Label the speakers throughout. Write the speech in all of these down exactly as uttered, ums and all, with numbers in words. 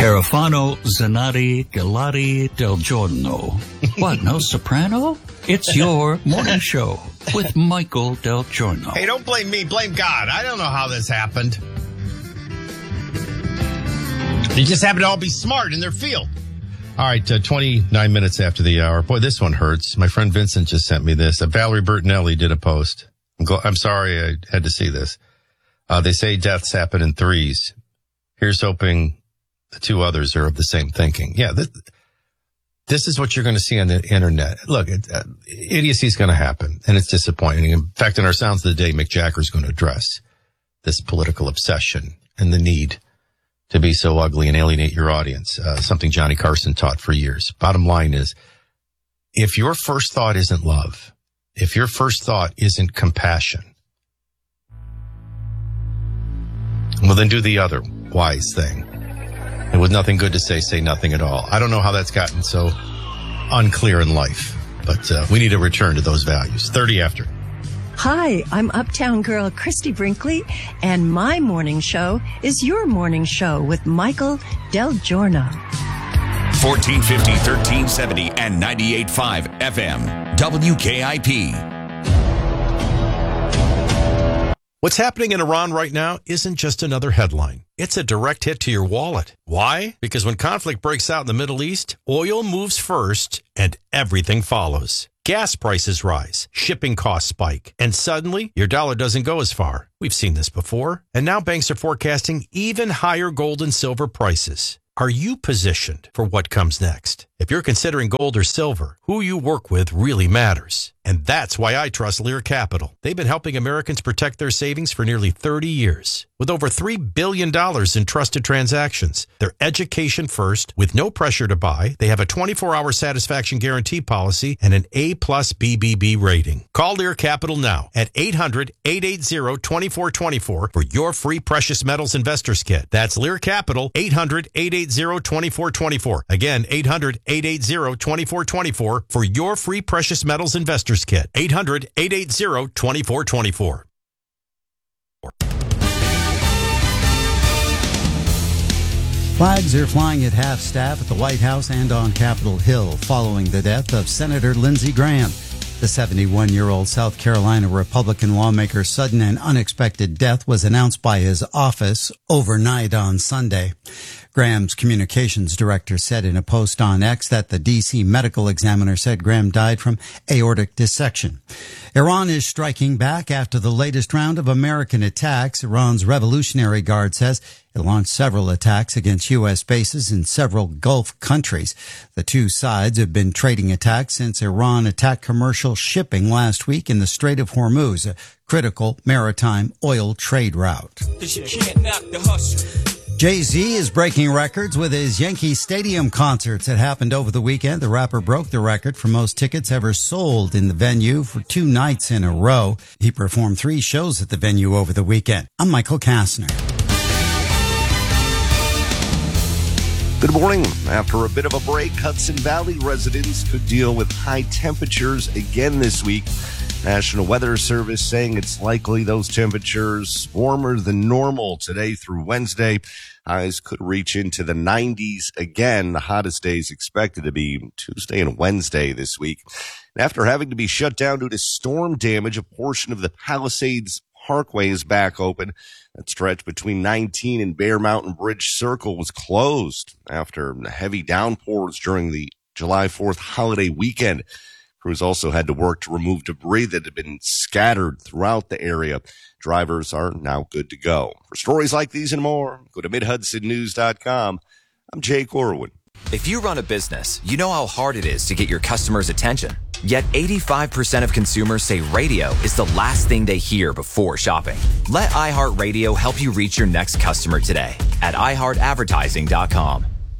Speaker 1: Carafano, Zanatti, Galati, Del Giorno. What, no soprano? It's your morning show with Michael Del Giorno.
Speaker 2: Hey, don't blame me. Blame God. I don't know how this happened. They just happen to all be smart in their field. All right, uh, twenty-nine minutes after the hour. Boy, this one hurts. My friend Vincent just sent me this. Uh, Valerie Bertinelli did a post. I'm, go- I'm sorry I had to see this. Uh, they say deaths happen in threes. Here's hoping the two others are of the same thinking. Yeah, this, this is what you're going to see on the internet. Look, it, uh, idiocy is going to happen, and it's disappointing. In fact, in our Sounds of the Day, Mick Jagger is going to address this political obsession and the need to be so ugly and alienate your audience, uh, something Johnny Carson taught for years. Bottom line is, if your first thought isn't love, if your first thought isn't compassion, well, then do the other wise thing. And with nothing good to say, say nothing at all. I don't know how that's gotten so unclear in life, but uh, we need to return to those values. thirty after.
Speaker 3: Hi, I'm Uptown Girl Christy Brinkley, and my morning show is your morning show with Michael Del Giorno.
Speaker 4: fourteen fifty, thirteen seventy, and ninety-eight point five F M, W K I P.
Speaker 5: What's happening in Iran right now isn't just another headline. It's a direct hit to your wallet. Why? Because when conflict breaks out in the Middle East, oil moves first and everything follows. Gas prices rise, shipping costs spike, and suddenly your dollar doesn't go as far. We've seen this before, and now banks are forecasting even higher gold and silver prices. Are you positioned for what comes next? If you're considering gold or silver, who you work with really matters. And that's why I trust Lear Capital. They've been helping Americans protect their savings for nearly thirty years. With over three billion dollars in trusted transactions, they're education first, with no pressure to buy. They have a twenty-four hour satisfaction guarantee policy and an A plus B B B rating. Call Lear Capital now at eight hundred, eight eight zero, two four two four for your free precious metals investors kit. That's Lear Capital, eight hundred, eight eight zero, two four two four. Again, eight hundred, eight eight zero, two four two four for your free precious metals investors kit. eight hundred, eight eight zero, two four two four.
Speaker 6: Flags are flying at half-staff at the White House and on Capitol Hill following the death of Senator Lindsey Graham. The seventy-one-year-old South Carolina Republican lawmaker's sudden and unexpected death was announced by his office overnight on Sunday. Graham's communications director said in a post on X that the D C medical examiner said Graham died from aortic dissection. Iran is striking back after the latest round of American attacks. Iran's Revolutionary Guard says it launched several attacks against U S bases in several Gulf countries. The two sides have been trading attacks since Iran attacked commercial shipping last week in the Strait of Hormuz, a critical maritime oil trade route. Jay-Z is breaking records with his Yankee Stadium concerts that happened over the weekend. The rapper broke the record for most tickets ever sold in the venue for two nights in a row. He performed three shows at the venue over the weekend. I'm Michael Kastner.
Speaker 7: Good morning. After a bit of a break, Hudson Valley residents could deal with high temperatures again this week. National Weather Service saying it's likely those temperatures warmer than normal today through Wednesday. Highs could reach into the nineties again. The hottest days expected to be Tuesday and Wednesday this week. And after having to be shut down due to storm damage, a portion of the Palisades Parkway is back open. That stretch between nineteen and Bear Mountain Bridge Circle was closed after heavy downpours during the July fourth holiday weekend. Crews also had to work to remove debris that had been scattered throughout the area. Drivers are now good to go. For stories like these and more, go to mid hudson news dot com. I'm Jake Orwin.
Speaker 8: If you run a business, you know how hard it is to get your customers' attention. Yet eighty-five percent of consumers say radio is the last thing they hear before shopping. Let iHeartRadio help you reach your next customer today at i heart advertising dot com.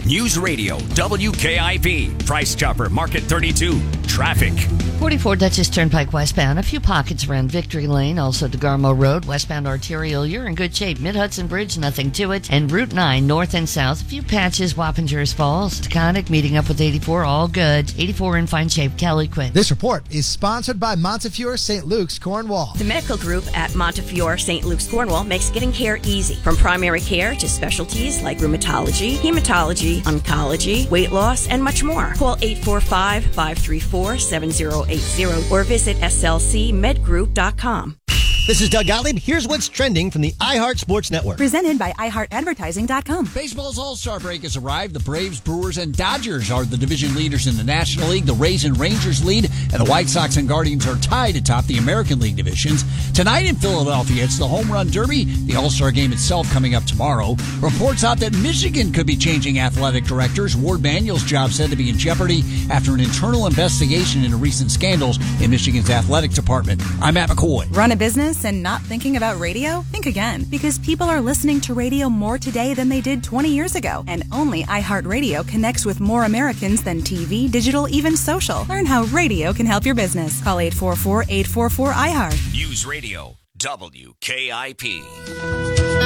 Speaker 4: News Radio, W K I P. Price Chopper, Market thirty-two. Traffic.
Speaker 9: forty-four Dutchess Turnpike westbound. A few pockets around Victory Lane. Also DeGarmo Road, westbound arterial. You're in good shape. Mid-Hudson Bridge, nothing to it. And Route nine, north and south. A few patches, Wappingers Falls. Taconic, meeting up with eighty-four. All good. eighty-four in fine shape. Kelly Quinn.
Speaker 10: This report is sponsored by Montefiore Saint Luke's, Cornwall.
Speaker 11: The medical group at Montefiore Saint Luke's, Cornwall makes getting care easy. From primary care to specialties like rheumatology, hematology, oncology, weight loss, and much more. Call eight four five, five three four, seven zero eight zero or visit S L C med group dot com.
Speaker 12: This is Doug Gottlieb. Here's what's trending from the iHeart Sports Network.
Speaker 13: Presented by i heart advertising dot com.
Speaker 14: Baseball's All-Star break has arrived. The Braves, Brewers, and Dodgers are the division leaders in the National League. The Rays and Rangers lead, and the White Sox and Guardians are tied atop the American League divisions. Tonight in Philadelphia, it's the Home Run Derby. The All-Star game itself coming up tomorrow. Reports out that Michigan could be changing athletic directors. Ward Manuel's job said to be in jeopardy after an internal investigation into recent scandals in Michigan's athletic department. I'm Matt McCoy.
Speaker 13: Run a business and not thinking about radio? Think again, because people are listening to radio more today than they did twenty years ago. And only iHeartRadio connects with more Americans than T V, digital, even social. Learn how radio can help your business. Call eight four four, eight four four, iHeart.
Speaker 4: News Radio, W K I P.